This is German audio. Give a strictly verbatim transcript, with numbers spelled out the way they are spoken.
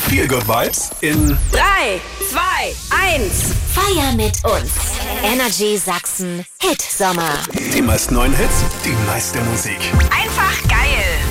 Feel Good Vibes in drei, zwei, eins. Feier mit uns. Energy Sachsen Hit Sommer. Die meisten neuen Hits, die meiste Musik. Einfach geil.